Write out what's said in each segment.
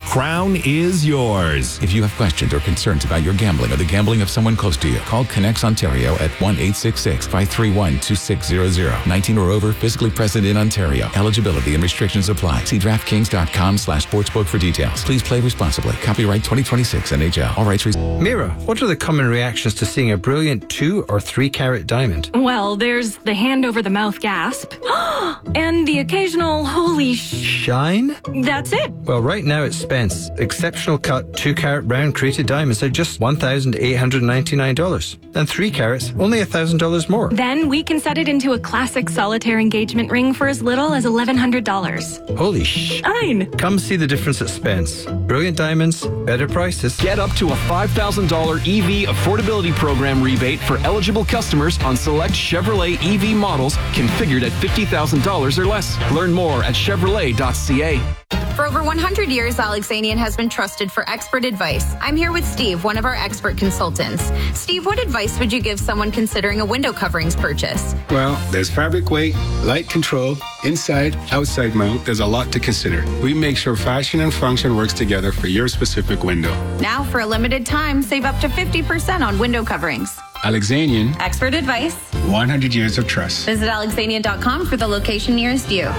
Crown is yours. If you have questions or concerns about your gambling or the gambling of someone close to you, call Connects Ontario at 1-866-531-2600. 19 or over, physically present in Ontario. Eligibility and restrictions apply. See DraftKings.com/sportsbook for details. Please play responsibly. Copyright 2026 NHL. All rights reserved. Mira, what are the common reactions to seeing a brilliant 2 or 3 carat diamond? Well, there's the hand over the mouth gasp and the occasional holy shine. That's it. Well, right now at Spence, exceptional cut 2 carat round crated diamonds are just $1,899, and 3 carats only $1,000 more. Then we can set it into a classic solitaire engagement ring for as little as $1,100. Holy shine! Come see the difference at Spence. Brilliant diamonds, better prices. Get up to a $5,000 EV affordability program rebate for eligible customers on select Chevrolet EV models configured at $50,000 or less. Learn more at Chevrolet.ca. For over 100 years, Alexanian has been trusted for expert advice. I'm here with Steve, one of our expert consultants. Steve, what advice would you give someone considering a window coverings purchase? Well, there's fabric weight, light control, inside, outside mount. There's a lot to consider. We make sure fashion and function works together for your specific window. Now, for a limited time, save up to 50% on window coverings. Alexanian. Expert advice. 100 years of trust. Visit Alexanian.com for the location nearest you.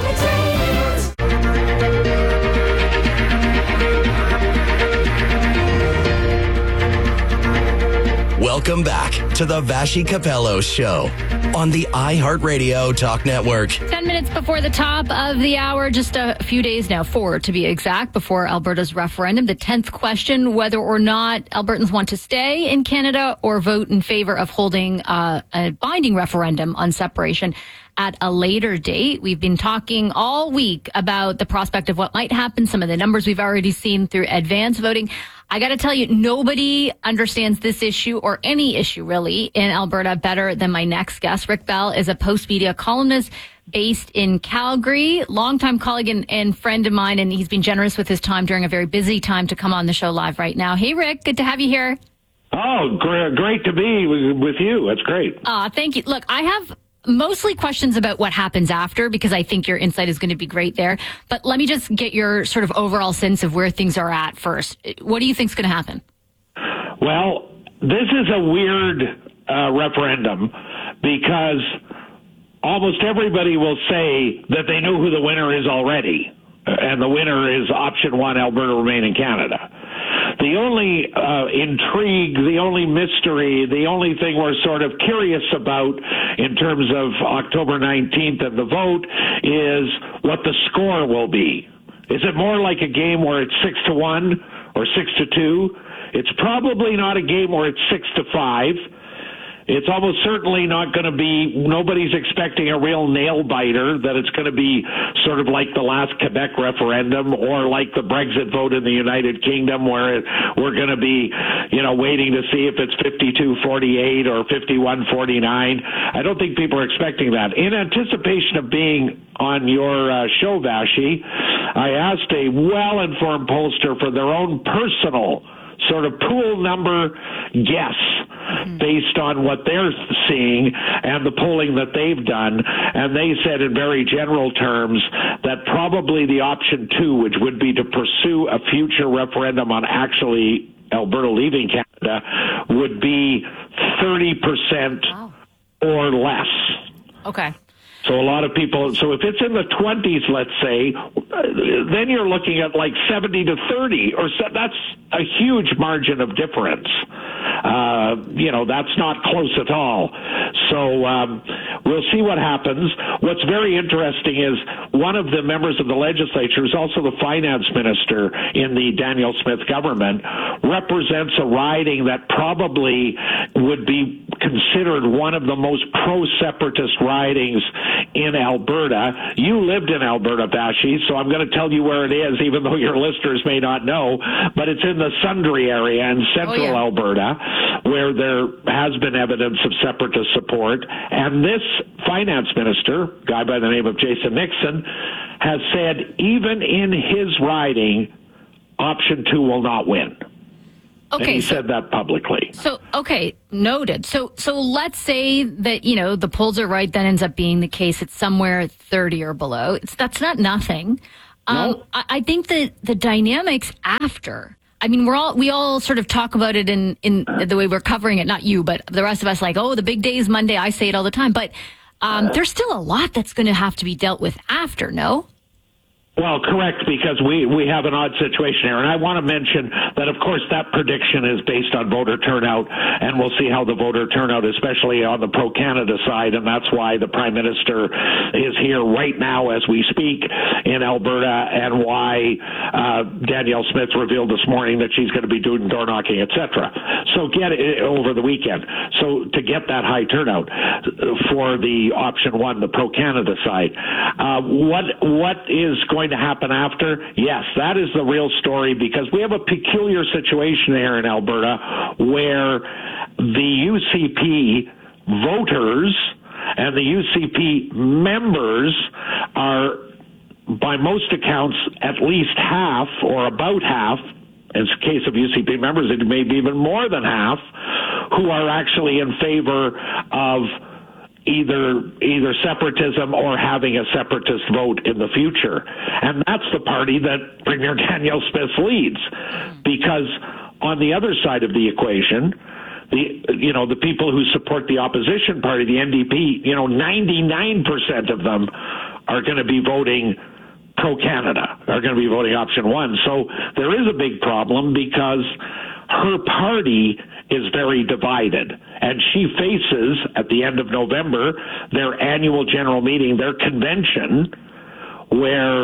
Welcome back to the Vassy Capello Show on the iHeartRadio Talk Network. 10 minutes before the top of the hour, just a few days now, 4 to be exact, before Alberta's referendum. The 10th question, whether or not Albertans want to stay in Canada or vote in favor of holding a binding referendum on separation at a later date. We've been talking all week about the prospect of what might happen, some of the numbers we've already seen through advance voting. I got to tell you, nobody understands this issue or any issue really in Alberta better than my next guest. Rick Bell is a Postmedia columnist based in Calgary, longtime colleague and friend of mine, and he's been generous with his time during a very busy time to come on the show live right now. Hey, Rick, good to have you here. Oh, great to be with you. That's great. Thank you. Look, I have mostly questions about what happens after, because I think your insight is going to be great there. But let me just get your sort of overall sense of where things are at first. What do you think is going to happen? Well, this is a weird referendum because almost everybody will say that they know who the winner is already. And the winner is option 1, Alberta remain in Canada. The only intrigue, the only mystery, the only thing we're sort of curious about in terms of October 19th and the vote is what the score will be. Is it more like a game where it's 6-1 or 6-2? It's probably not a game where it's 6-5. It's almost certainly not going to be, nobody's expecting a real nail-biter, that it's going to be sort of like the last Quebec referendum or like the Brexit vote in the United Kingdom, where we're going to be, waiting to see if it's 52-48 or 51-49. I don't think people are expecting that. In anticipation of being on your show, Vassy, I asked a well-informed pollster for their own personal sort of pool number guess based on what they're seeing and the polling that they've done. And they said in very general terms that probably the option 2, which would be to pursue a future referendum on actually Alberta leaving Canada, would be 30% or less. Okay. So a lot of people, so if it's in the 20s, let's say, then you're looking at like 70-30, or so, that's a huge margin of difference. That's not close at all. So we'll see what happens. What's very interesting is one of the members of the legislature, who's also the finance minister in the Danielle Smith government, represents a riding that probably would be considered one of the most pro-separatist ridings in Alberta. You lived in Alberta, Vassy, so I'm going to tell you where it is, even though your listeners may not know, but it's in the Sundre area in central Alberta, where there has been evidence of separatist support. And this finance minister, a guy by the name of Jason Nixon, has said even in his riding, option 2 will not win. Okay, and he said that publicly. So, okay, noted. So let's say that, the polls are right, that ends up being the case. It's somewhere 30 or below. That's not nothing. I think that the dynamics after, I mean, we all sort of talk about it in the way we're covering it, not you, but the rest of us, like, oh, the big day is Monday. I say it all the time, but there's still a lot that's going to have to be dealt with after, no? Well, correct, because we have an odd situation here. And I want to mention that, of course, that prediction is based on voter turnout, and we'll see how the voter turnout, especially on the pro-Canada side, and that's why the Prime Minister is here right now as we speak in Alberta, and why Danielle Smith revealed this morning that she's going to be doing door knocking, etc. So get it over the weekend. So to get that high turnout for the option one, the pro-Canada side, what is going to happen after? Yes, that is the real story, because we have a peculiar situation here in Alberta where the UCP voters and the UCP members are, by most accounts, at least half or about half. In the case of UCP members, it may be even more than half, who are actually in favor of either separatism or having a separatist vote in the future. And that's the party that Premier Danielle Smith leads. Because on the other side of the equation, the people who support the opposition party, the NDP, 99% of them are going to be voting pro-Canada, are going to be voting option one. So there is a big problem, because her party is very divided, and she faces, at the end of November, their annual general meeting, their convention, where,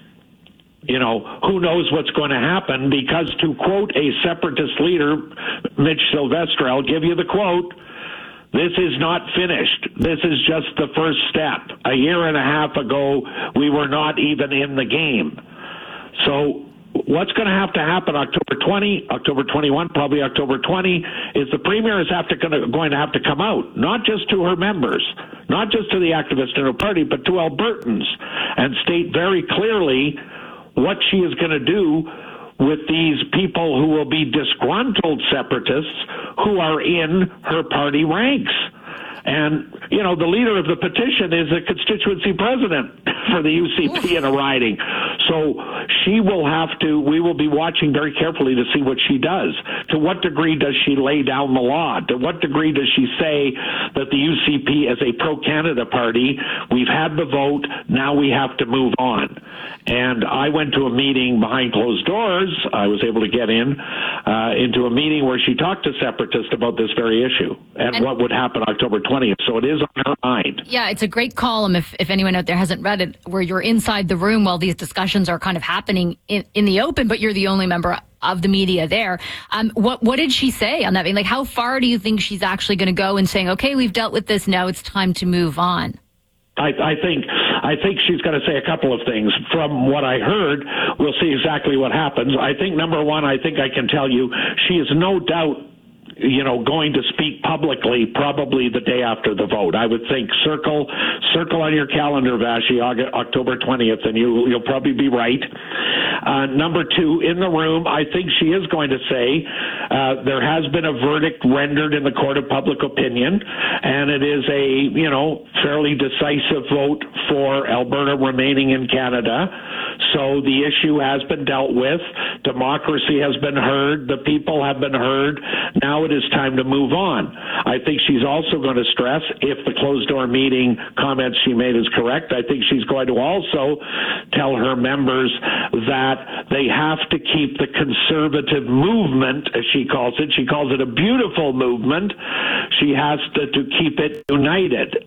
who knows what's going to happen, because, to quote a separatist leader, Mitch Sylvestre, I'll give you the quote, "This is not finished. This is just the first step. A year and a half ago, we were not even in the game." So what's going to happen October 20, October 21, probably October 20, is the Premier is going to have to come out, not just to her members, not just to the activists in her party, but to Albertans, and state very clearly what she is going to do with these people who will be disgruntled separatists who are in her party ranks. And, the leader of the petition is a constituency president for the UCP in a riding. So we will be watching very carefully to see what she does. To what degree does she lay down the law? To what degree does she say that the UCP is a pro-Canada party? We've had the vote, now we have to move on. And I went to a meeting behind closed doors. I was able to get into a meeting where she talked to separatists about this very issue and what would happen October 20th. So it is on her mind. Yeah, it's a great column, if anyone out there hasn't read it, where you're inside the room while these discussions are kind of happening in the open, but you're the only member of the media there. What did she say on that? I mean, like, how far do you think she's actually going to go in saying, okay, we've dealt with this, now it's time to move on? I think she's going to say a couple of things. From what I heard, we'll see exactly what happens. I think, number one, I think I can tell you, she is no doubt going to speak publicly probably the day after the vote. I would think circle on your calendar, Vashi, October 20th, and you'll probably be right. Number two, in the room, I think she is going to say there has been a verdict rendered in the court of public opinion, and it is a, fairly decisive vote for Alberta remaining in Canada. So the issue has been dealt with. Democracy has been heard. The people have been heard. Now it is time to move on. I think she's also going to stress, if the closed-door meeting comments she made is correct, I think she's going to also tell her members that they have to keep the conservative movement, as she calls it. She calls it a beautiful movement. She has to keep it united.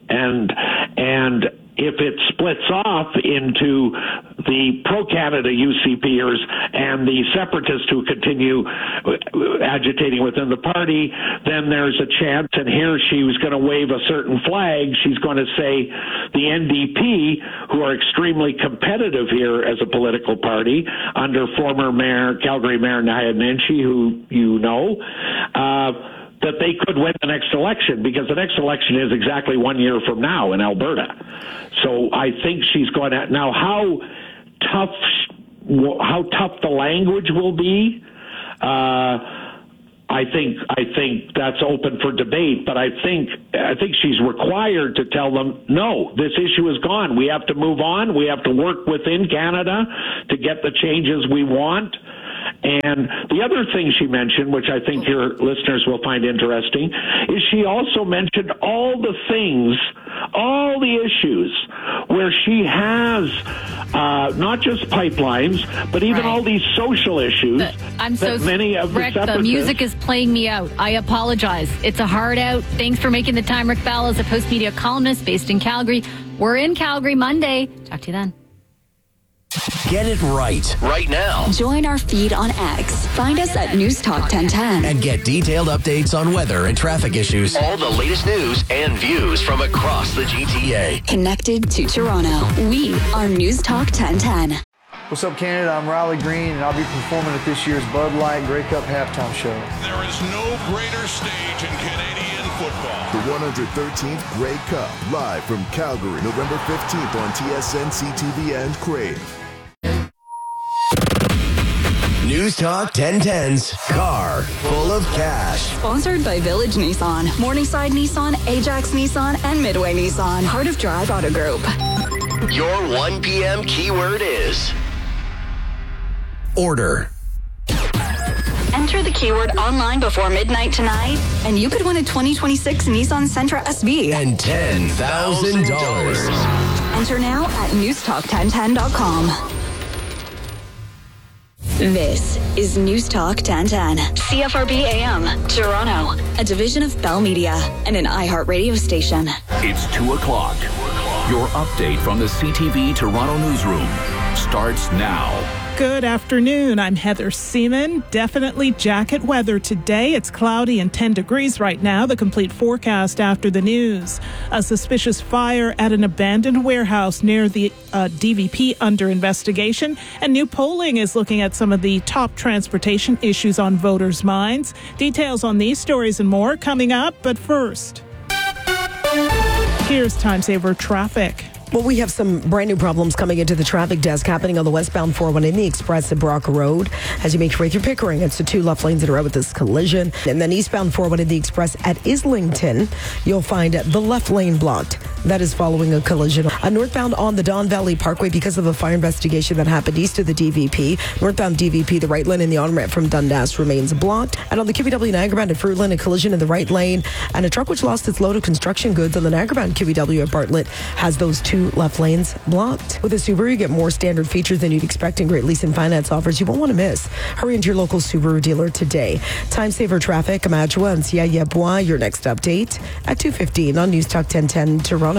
And if it splits off into the pro-Canada UCPers and the separatists who continue agitating within the party, then there's a chance, and here she was going to wave a certain flag. She's going to say the NDP, who are extremely competitive here as a political party, under former Calgary Mayor Nayib Nenshi, who you know, that they could win the next election, because the next election is exactly 1 year from now in Alberta. So I think she's going to... Now, how tough the language will be, I I think that's open for debate, but I think she's required to tell them, no, this issue is gone. We have to move on. We have to work within Canada to get the changes we want. And the other thing she mentioned, which I think your listeners will find interesting, is she also mentioned all the things, all the issues where she has not just pipelines, but even all these social issues. I'm so many of Rick, the music is playing me out. I apologize. It's a hard out. Thanks for making the time, Rick Bell, as a Post Media columnist based in Calgary. We're in Calgary Monday. Talk to you then. Get it right now. Join our feed on X. Find us at News Talk 1010. And get detailed updates on weather and traffic issues. All the latest news and views from across the GTA. Connected to Toronto. We are News Talk 1010. What's up, Canada? I'm Riley Green, and I'll be performing at this year's Bud Light Grey Cup halftime show. There is no greater stage in Canadian football. The 113th Grey Cup, live from Calgary, November 15th on TSN, CTV, and Crave. News Talk 1010's Car Full of Cash. Sponsored by Village Nissan, Morningside Nissan, Ajax Nissan, and Midway Nissan. Heart of Drive Auto Group. Your 1 p.m. keyword is order. Enter the keyword online before midnight tonight, and you could win a 2026 Nissan Sentra SB. And $10,000. Enter now at newstalk1010.com. This is News Talk 1010, CFRB AM, Toronto, a division of Bell Media and an iHeart radio station. It's 2 o'clock. Your update from the CTV Toronto newsroom starts now. Good afternoon. I'm Heather Seaman. Definitely jacket weather today. It's cloudy and 10 degrees right now. The complete forecast after the news. A suspicious fire at an abandoned warehouse near the DVP under investigation. And new polling is looking at some of the top transportation issues on voters' minds. Details on these stories and more coming up. But first, here's Time Saver traffic. Well, we have some brand new problems coming into the traffic desk happening on the westbound 401 in the Express at Brock Road. As you make your way through Pickering, it's the two left lanes that are out with this collision. And then eastbound 401 in the Express at Islington, you'll find the left lane blocked. That is following a collision. Northbound on the Don Valley Parkway because of a fire investigation that happened east of the DVP. Northbound DVP, the right lane in the on-ramp from Dundas remains blocked. And on the QEW Niagara at Fruitland, a collision in the right lane. And a truck which lost its load of construction goods on the Niagara QEW at Bartlett has those two left lanes blocked. With a Subaru, you get more standard features than you'd expect in great lease and finance offers you won't want to miss. Hurry into your local Subaru dealer today. Time Saver traffic, Amadjoa and Siaya Bois, your next update at 2:15 on News Talk 1010 Toronto.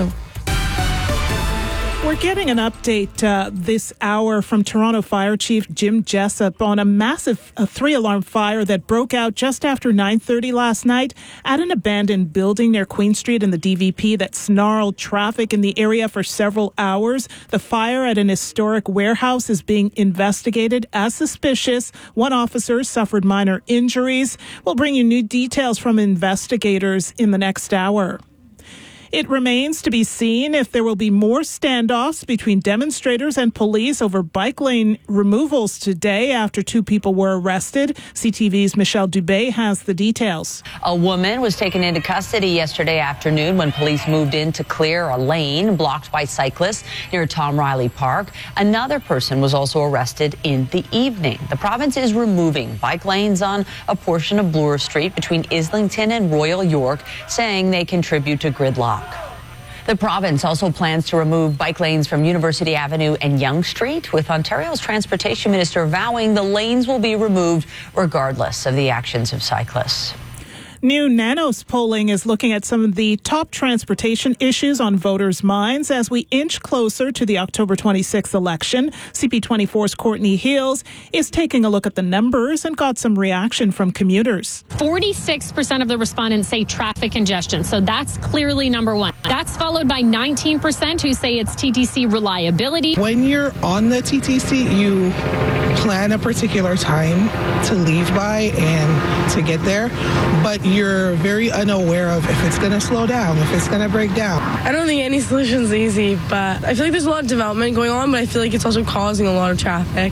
We're getting an update this hour from Toronto Fire Chief Jim Jessup on a massive 3-alarm fire that broke out just after 9:30 last night at an abandoned building near Queen Street in the DVP that snarled traffic in the area for several hours. The fire at an historic warehouse is being investigated as suspicious. One officer suffered minor injuries. We'll bring you new details from investigators in the next hour. It remains to be seen if there will be more standoffs between demonstrators and police over bike lane removals today after 2 people were arrested. CTV's Michelle Dubé has the details. A woman was taken into custody yesterday afternoon when police moved in to clear a lane blocked by cyclists near Tom Riley Park. Another person was also arrested in the evening. The province is removing bike lanes on a portion of Bloor Street between Islington and Royal York, saying they contribute to gridlock. The province also plans to remove bike lanes from University Avenue and Yonge Street, with Ontario's transportation minister vowing the lanes will be removed regardless of the actions of cyclists. New Nanos polling is looking at some of the top transportation issues on voters' minds as we inch closer to the October 26th election. CP24's Courtney Hills is taking a look at the numbers and got some reaction from commuters. 46% of the respondents say traffic congestion, so that's clearly number one. That's followed by 19% who say it's TTC reliability. When you're on the TTC, you plan a particular time to leave by and to get there, but you're very unaware of if it's going to slow down, if it's going to break down. I don't think any solution's easy, but I feel like there's a lot of development going on, but I feel like it's also causing a lot of traffic.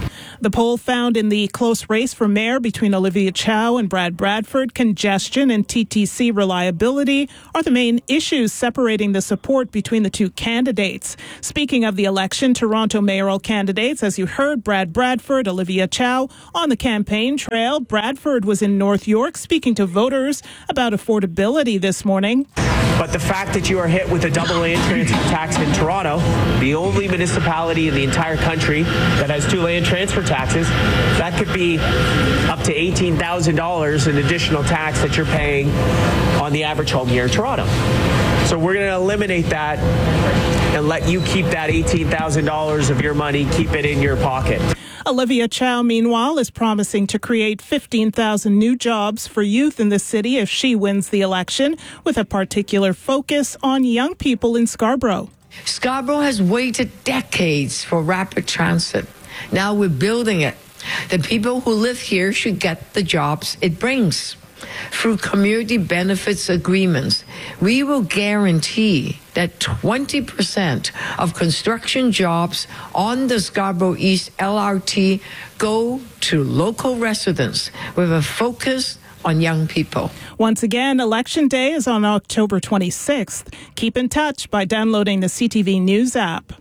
The poll found in the close race for mayor between Olivia Chow and Brad Bradford, congestion and TTC reliability are the main issues separating the support between the two candidates. Speaking of the election, Toronto mayoral candidates, as you heard, Brad Bradford, Olivia Chow on the campaign trail. Bradford was in North York speaking to voters about affordability this morning. But the fact that you are hit with a double land transfer tax in Toronto, the only municipality in the entire country that has two land transfer taxes, that could be up to $18,000 in additional tax that you're paying on the average home here in Toronto. So we're going to eliminate that and let you keep that $18,000 of your money, keep it in your pocket. Olivia Chow, meanwhile, is promising to create 15,000 new jobs for youth in the city if she wins the election, with a particular focus on young people in Scarborough. Scarborough has waited decades for rapid transit. Now we're building it. The people who live here should get the jobs it brings. Through community benefits agreements, we will guarantee that 20% of construction jobs on the Scarborough East LRT go to local residents with a focus on young people. Once again, Election Day is on October 26th. Keep in touch by downloading the CTV News app.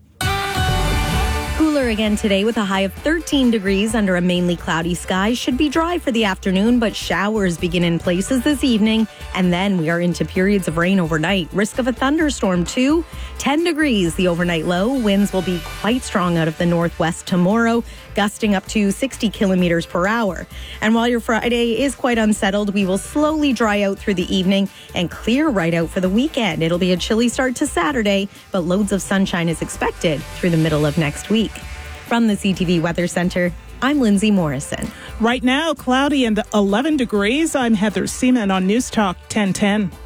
Cooler again today with a high of 13 degrees under a mainly cloudy sky. Should be dry for the afternoon, but showers begin in places this evening. And then we are into periods of rain overnight. Risk of a thunderstorm too. 10 degrees, the overnight low. Winds will be quite strong out of the northwest tomorrow, gusting up to 60 kilometers per hour. And while your Friday is quite unsettled, we will slowly dry out through the evening and clear right out for the weekend. It'll be a chilly start to Saturday, but loads of sunshine is expected through the middle of next week. From the CTV Weather Center, I'm Lindsay Morrison. Right now, cloudy and 11 degrees. I'm Heather Seaman on News Talk 1010.